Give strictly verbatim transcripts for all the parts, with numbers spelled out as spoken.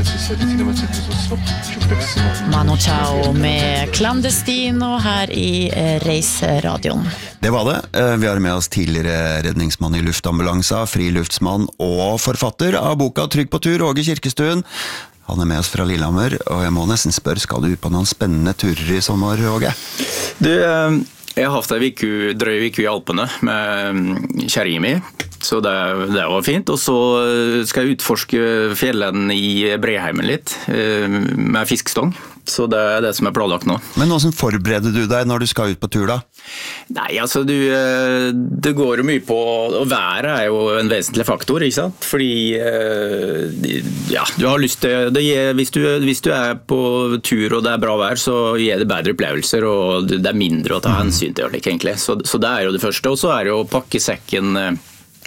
Mano Chao med Clandestino her i Reiseradioen. Det var det. Vi har med oss tidligere redningsmann i luftambulansa, friluftsmann og forfatter av boka Trygg på tur, Åge Kirkestuen. Han er med oss fra Lillehammer, og jeg må nesten spørre, skal du på noen spennende turer i sommer, Åge? Du, jeg har haft en viku, drøy viku i Alpene med kjæringen min, så det, det var fint. Og så skal jeg utforske fjellene i Breheimen litt, med fiskestong. Så det er det som er planlagt nå. Men hvordan forbereder du deg når du skal ut på tur da? Nei, altså du, det går jo mye på, og været er jo en vesentlig faktor, ikke sant? Fordi, ja, du har lyst til, det gir, hvis, du, hvis du er på tur og det er bra vær, så gir det bedre opplevelser, og det er mindre å ta hensyn til, egentlig. Så, så det er jo det første, og så er det jo å pakke sekken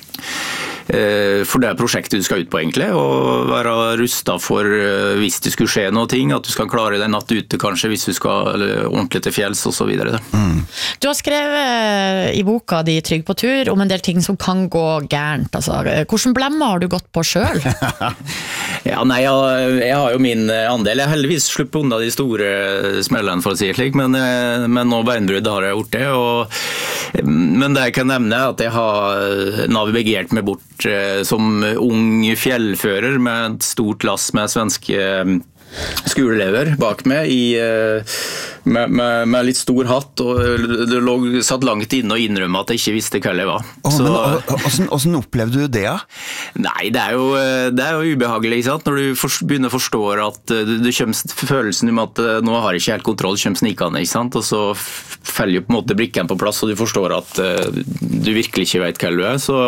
for det prosjektet du skal ut på egentlig, og være rustet for hvis det skulle skje noe ting, at du skal klare deg natt ute kanskje hvis du skal ordentlig til fjells og så videre. Mm. Du har skrevet i boka di Trygg på tur om en del ting som kan gå gærent. Altså, hvordan blemmer har du gått på selv? Ja, nei, jeg, jeg har jo min andel. Jeg har heldigvis sluppet unna de store smellene for å si slik, men, men nå beinbrudd har jeg gjort det, og, men det jeg kan nevne er at jeg har navigert meg bort som ung fjellfører med et stort lass med svenske skoleelever bak meg i, med, med, med litt stor hatt, og det lå satt langt inne å innrømme at jeg ikke visste hva jeg var. Oh, så, men, og, hvordan, hvordan opplevde du det? Ja? Nei, det er, jo, det er jo ubehagelig, ikke sant? Når du for, begynner å forstå at du kommer følelsen om at nå har jeg ikke helt kontroll, kommer snikende, ikke sant? Og så feller jo på en måte brikken på plass, og du forstår at du virkelig ikke vet hva du er, så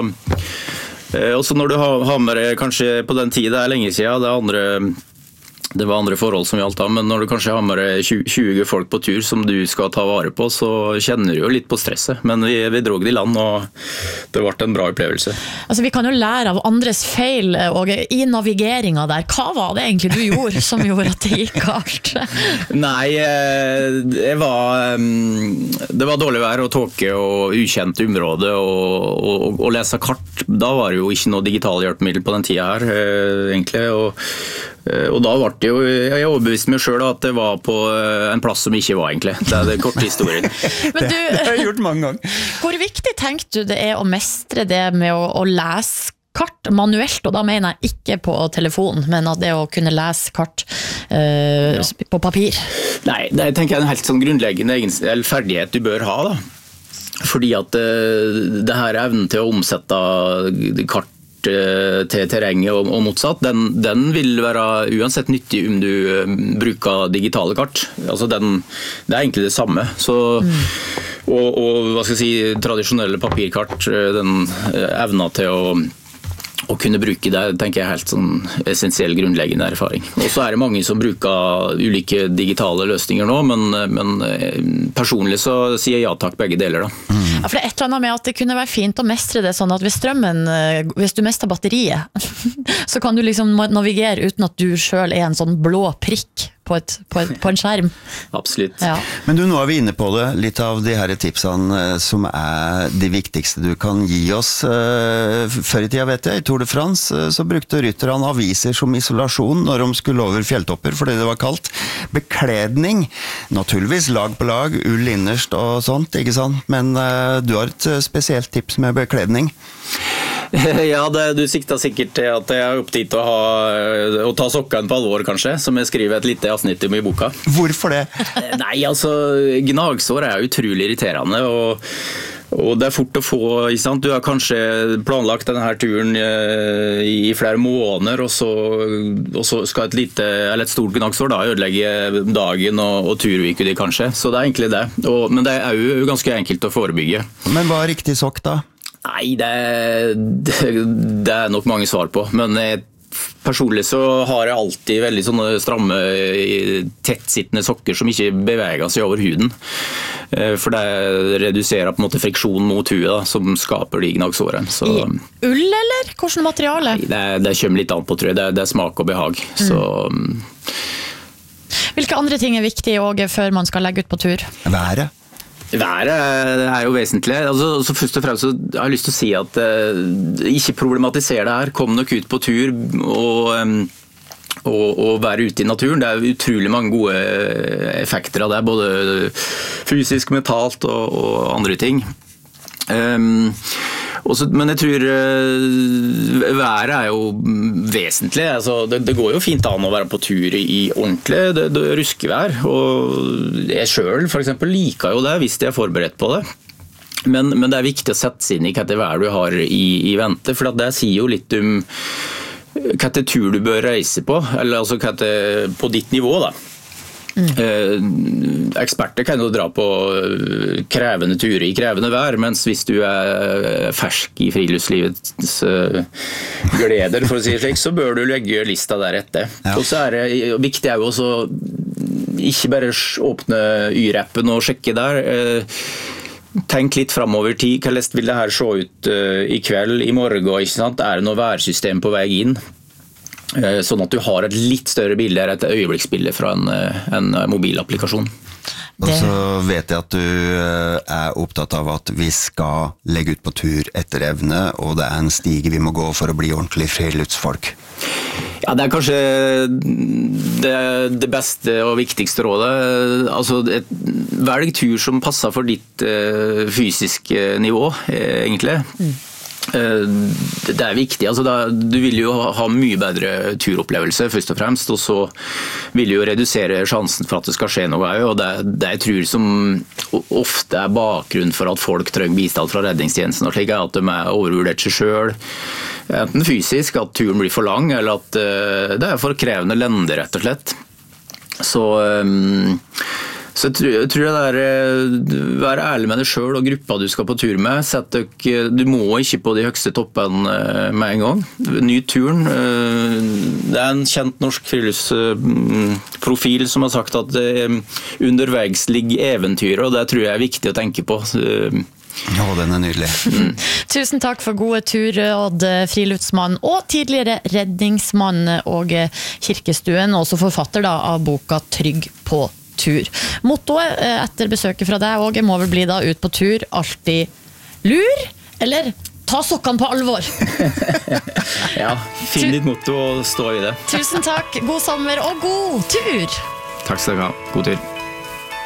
og så når du har med det, kanskje på den tiden, det er lenge siden, det er andre, det var andre forhold som gjaldt da, men når du kanskje har med deg tjue folk på tur som du skal ta vare på, så kjenner du jo litt på stresset. Men vi, vi drog det i land, og det ble en bra opplevelse. Altså, vi kan jo lære av andres feil, og i navigeringen der, hva var det egentlig du gjorde som gjorde at det gikk galt? Nei, det var, det var dårlig vær og tåke og ukjent område, og, og, og lese kart. Da var det jo ikke noe digital hjelpemiddel på den tiden her, egentlig, og Og da var det jo, jeg overbeviste meg selv at det var på en plass som ikke var egentlig. Det er det korte historien. Men du, det har jeg gjort mange ganger. Hvor viktig tenkte du det er å mestre det med å, å lese kart manuelt, og da mener jeg ikke på telefon, men at det å kunne lese kart uh, ja. på papir? Nei, det tenker jeg er en helt sånn grunnleggende egen ferdighet du bør ha da. Fordi at uh, det her evnen til å omsette kart til terrenget og, og motsatt, den, den vil være uansett nyttig om du bruker digitale kart. Altså den, det er egentlig det samme. Så, mm. og, og hva skal jeg si, tradisjonelle papirkart, den evna til å å kunne bruke det, tenker jeg er helt sånn essensiell grunnleggende erfaring. Og så er det mange som bruker ulike digitale løsninger nå, men, men personlig så sier jeg ja takk begge deler da. Mm. Ja, for det er et eller annet med at det kunne være fint å mestre det sånn at hvis strømmen, hvis du mister batteriet, så kan du liksom navigere uten at du selv er en sånn blå prikk på, et, på, et, på en skjerm. Absolutt. Ja. Men du, nå er vi inne på det, litt av de her tipsene som er de viktigste du kan gi oss. Før i tida, vet jeg, i Tour de France så brukte rytterne aviser som isolasjon når de skulle over fjelltopper fordi det var kaldt. Bekledning, naturligvis lag på lag, ull innerst og sånt, ikke sant? Men uh, du har et spesielt tips med bekledning. Ja, det, du sikter sikkert til at jeg er opptatt å, ha, å ta sokkene på alvor, kanskje, som jeg skriver et lite avsnitt om i boka. Hvorfor det? Nei, altså, gnagsår er utrolig irriterende, og, og det er fort å få, ikke sant? Du har kanskje planlagt denne her turen i flere måneder, og så, og så skal et lite, eller et stort gnagsår da, ødelegge dagen og, og turviku de kanskje, så det er egentlig det. Og, men det er jo ganske enkelt å forebygge. Men hva er riktig sokk da? Nei, det, det, det er nok mange svar på, men jeg, personlig så har jeg alltid veldig sånne stramme, tettsittende sokker som ikke beveger seg over huden, for det reduserer på en måte friksjon mot huet da, som skaper de gnagsårene. Så, I ull eller? Hvordan materiale? Nei, det, det kommer litt an på, tror jeg. Det, det er smak og behag. Mm. Så, hvilke andre ting er viktige også før man skal legge ut på tur? Været. Været er jo vesentlig. Altså, så først og fremst så har jeg lyst til å si at uh, ikke problematisere det her. Kom nok ut på tur og um, og, og være ute i naturen. Det er utrolig mange gode effekter av det, både fysisk, mentalt og, og andre ting. Um, også, men jeg tror uh, været er jo vesentlig. Altså, det, det går jo fint an å være på tur i ordentlig det, det ruskevær, og jeg selv for eksempel liker jo det hvis jeg er forberedt på det. Men, men det er viktig å sette seg inn i hva det vær du har i, i vente, for det sier jo litt om hva det tur du bør reise på, eller altså hva det på ditt nivå da. Mm. Eh, eksperter kan jo dra på krevende turer i krevende vær, mens hvis du er fersk i friluftslivets uh, gleder, for å si det slik, så bør du legge lista der etter. Ja. Og så er det viktig er jo også ikke bare åpne Y-rappen og sjekke der. Eh, Tenk litt fremover tid, hvordan vil det her se ut uh, i kveld, i morgen, ikke sant? Er det noe værsystem på vei inn? Uh, sånn at du har et litt større bilde, et øyeblikksbilde fra en, uh, en mobilapplikasjon. Og så vet jeg at du uh, er opptatt av at vi skal legge ut på tur etter evne, og det er en stige vi må gå for å bli ordentlig friluftsfolk. Ja, det er kanskje det, det beste og viktigste rådet. Altså, et, velg tur som passer for ditt uh, fysiske nivå, egentlig. Mm. Uh, det er viktig. Altså, da, du vil jo ha, ha mye bedre turopplevelse, først og fremst, og så vil du jo redusere sjansen for at det skal skje noe. Og det, det jeg tror som ofte er bakgrunn for at folk trenger bistand fra redningstjenesten, og slik er at de er overvurdert seg selv. Enten fysisk, at turen blir for lang, eller at uh, det er for krevende lende, rett og slett. Så, um, så jeg, tror, jeg tror det er uh, være ærlig med deg selv og gruppa du skal på tur med. Sett deg, du må ikke på de høyeste toppen uh, med en gang. Nyt turen. Uh, det er en kjent norsk friluftsprofil som har sagt at uh, underveis ligger eventyret, og det tror jeg er viktig å tenke på. Uh, Ja, den er nydelig. Mm. Tusen takk for gode turråd, friluftsmann og tidligere redningsmann Åge Kirkestuen, også forfatter da, av boka Trygg på tur. Mottoet etter besøket fra deg, Åge, må vel bli da ut på tur, alltid lur, eller ta sokkene på alvor? Ja, finn ditt motto og stå i det. Tusen takk, god sommer og god tur! Takk skal du ha, god tur.